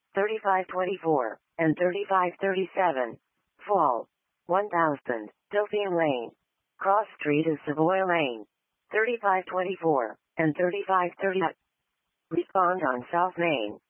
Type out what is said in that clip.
3524, and 3537. Fall. 1000, Delphine Lane. Cross Street is Savoy Lane. 3524, and 3530. Respond on South Main.